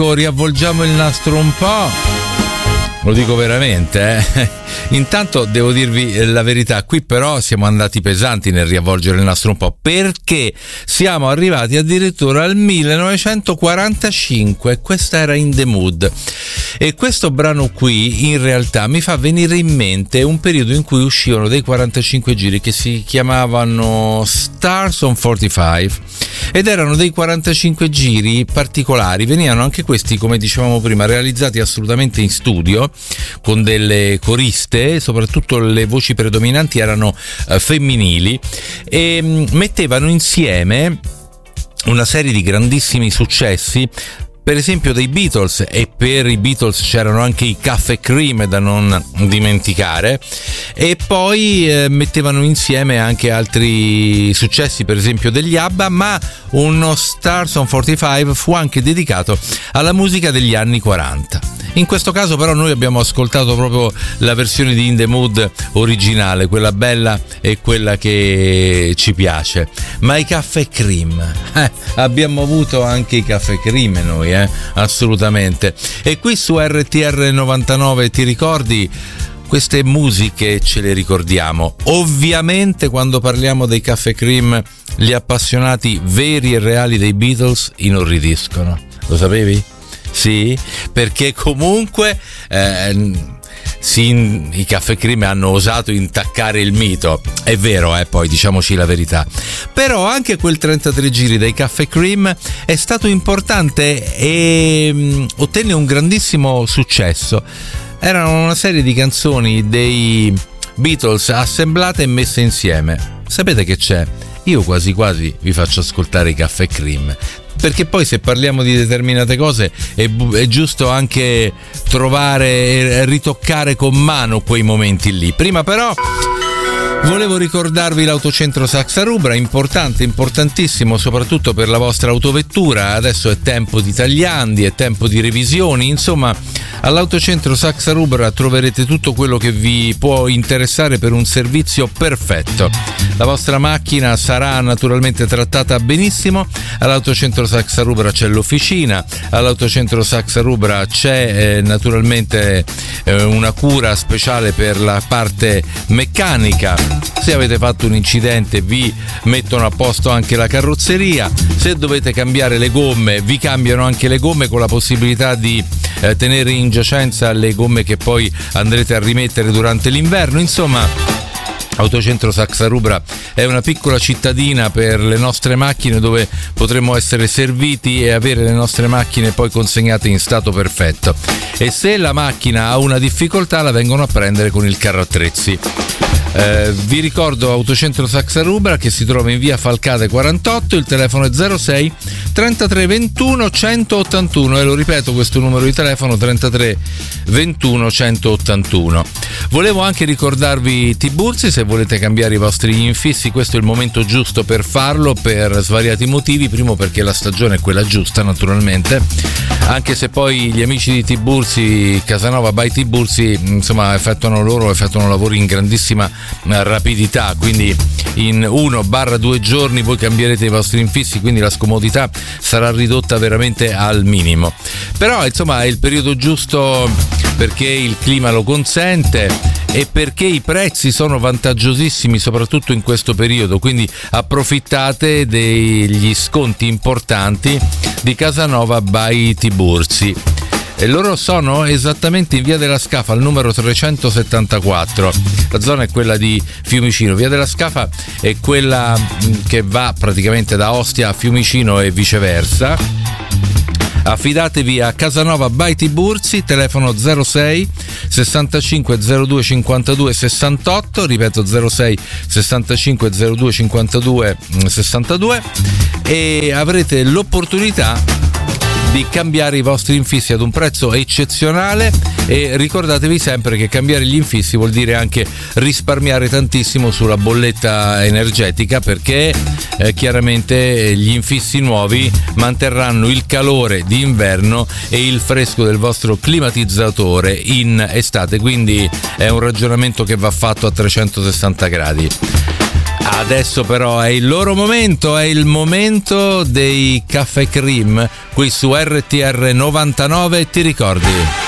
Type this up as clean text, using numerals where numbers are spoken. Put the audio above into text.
Riavvolgiamo il nastro un po'. Lo dico veramente, Intanto devo dirvi la verità, qui però siamo andati pesanti nel riavvolgere il nastro un po', perché siamo arrivati addirittura al 1945, questa era In the Mood. E questo brano qui in realtà mi fa venire in mente un periodo in cui uscivano dei 45 giri che si chiamavano Stars on 45 ed erano dei 45 giri particolari. Venivano anche questi, come dicevamo prima, realizzati assolutamente in studio con delle coriste, soprattutto le voci predominanti erano femminili, e mettevano insieme una serie di grandissimi successi, per esempio dei Beatles, e per i Beatles c'erano anche i Caffè Cream da non dimenticare, e poi mettevano insieme anche altri successi, per esempio degli ABBA, ma uno Stars on 45 fu anche dedicato alla musica degli anni 40. In questo caso però noi abbiamo ascoltato proprio la versione di In the Mood originale, quella bella e quella che ci piace. Ma i Caffè Cream, abbiamo avuto anche i Caffè Cream noi, assolutamente. E qui su RTR 99 ti ricordi? Queste musiche ce le ricordiamo. Ovviamente quando parliamo dei Caffè Cream, gli appassionati veri e reali dei Beatles inorridiscono. Lo sapevi? Sì, perché comunque i Caffè Cream hanno osato intaccare il mito, è vero, poi diciamoci la verità. Però anche quel 33 giri dei Caffè Cream è stato importante e ottenne un grandissimo successo. Erano una serie di canzoni dei Beatles assemblate e messe insieme. Sapete che c'è? Io quasi quasi vi faccio ascoltare i Caffè Cream, perché poi se parliamo di determinate cose è giusto anche trovare e ritoccare con mano quei momenti lì. Prima però volevo ricordarvi l'Autocentro Saxa Rubra, importante, importantissimo, soprattutto per la vostra autovettura. Adesso è tempo di tagliandi, è tempo di revisioni, insomma all'Autocentro Saxa Rubra troverete tutto quello che vi può interessare per un servizio perfetto. La vostra macchina sarà naturalmente trattata benissimo. All'Autocentro Saxa Rubra c'è l'officina, all'Autocentro Saxa Rubra c'è naturalmente una cura speciale per la parte meccanica. Se avete fatto un incidente vi mettono a posto anche la carrozzeria. Se dovete cambiare le gomme vi cambiano anche le gomme, con la possibilità di tenere in giacenza le gomme che poi andrete a rimettere durante l'inverno. Insomma, Autocentro Saxa Rubra è una piccola cittadina per le nostre macchine, dove potremo essere serviti e avere le nostre macchine poi consegnate in stato perfetto. E se la macchina ha una difficoltà la vengono a prendere con il carro attrezzi. Vi ricordo Autocentro Saxa Rubra, che si trova in via Falcate 48, il telefono è 06 33 21 181, e lo ripeto questo numero di telefono, 33 21 181. Volevo anche ricordarvi Tiburzi, se volete cambiare i vostri infissi questo è il momento giusto per farlo, per svariati motivi. Primo, perché la stagione è quella giusta naturalmente, anche se poi gli amici di Tiburzi, Casanova by Tiburzi, insomma effettuano lavori in grandissima rapidità, quindi in 1-2 giorni voi cambierete i vostri infissi, quindi la scomodità sarà ridotta veramente al minimo. Però insomma è il periodo giusto, perché il clima lo consente e perché i prezzi sono vantaggiosissimi soprattutto in questo periodo, quindi approfittate degli sconti importanti di Casanova by Tiburzi. E loro sono esattamente in via della Scafa al numero 374. La zona è quella di Fiumicino. Via della Scafa è quella che va praticamente da Ostia a Fiumicino e viceversa. Affidatevi a Casanova by Tiburzi, telefono 06 65 02 52 68, ripeto 06 65 02 52 62, e avrete l'opportunità di cambiare i vostri infissi ad un prezzo eccezionale. E ricordatevi sempre che cambiare gli infissi vuol dire anche risparmiare tantissimo sulla bolletta energetica, perché chiaramente gli infissi nuovi manterranno il calore di inverno e il fresco del vostro climatizzatore in estate, quindi è un ragionamento che va fatto a 360 gradi. Adesso però è il loro momento, è il momento dei Caffè Cream qui su RTR 99, ti ricordi?